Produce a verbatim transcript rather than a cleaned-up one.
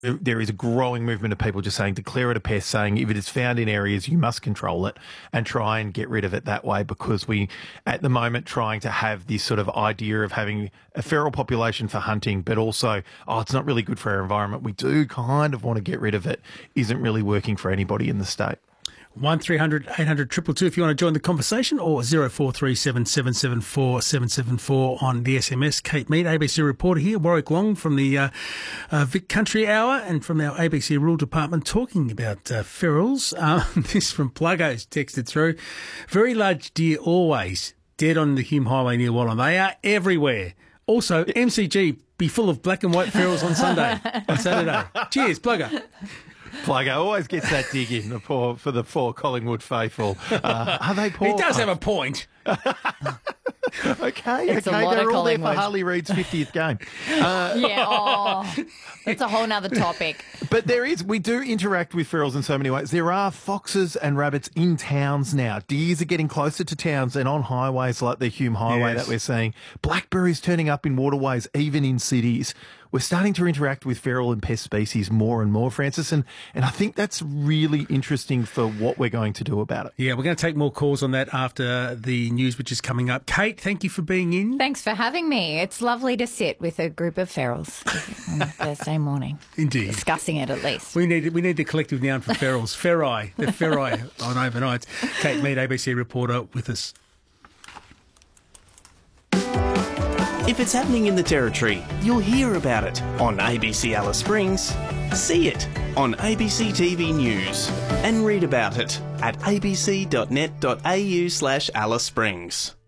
there is a growing movement of people just saying declare it a pest, saying if it is found in areas, you must control it and try and get rid of it that way, because we, at the moment, trying to have this sort of idea of having a feral population for hunting, but also, oh, it's not really good for our environment. We do kind of want to get rid of it, isn't really working for anybody in the state. one three hundred eight hundred two two two if you want to join the conversation, or zero four three seven seven seven four seven seven four on the S M S. Kate Mead, A B C reporter here, Warwick Wong from the uh, uh, Vic Country Hour and from our A B C Rural Department talking about uh, ferals. Uh, this from Pluggo's texted through. Very large deer always dead on the Hume Highway near Wallan. They are everywhere. Also, M C G be full of black and white ferals on Sunday, on Saturday. Cheers, Pluggo. Pluggo always gets that dig in the poor, for the poor Collingwood faithful. Uh, are they poor? He does have a point. okay, It's okay, a lot they're of all there for Collingwood. Harley Reid's fiftieth game. Uh, Yeah, oh, it's a whole nother topic. But there is, we do interact with ferals in so many ways. There are foxes and rabbits in towns now. Deers are getting closer to towns and on highways like the Hume Highway Yes. that we're seeing. Blackberries turning up in waterways, even in cities. We're starting to interact with feral and pest species more and more, Francis, and, and I think that's really interesting for what we're going to do about it. Yeah, we're going to take more calls on that after the news, which is coming up. Kate, thank you for being in. Thanks for having me. It's lovely to sit with a group of ferals on a Thursday morning. Indeed. Discussing it at least. We need we need the collective noun for ferals. Ferai, the ferai on overnights. Kate Mead, A B C reporter, with us. If it's happening in the Territory, you'll hear about it on A B C Alice Springs, see it on A B C T V News, and read about it at abc.net.au slash Alice Springs.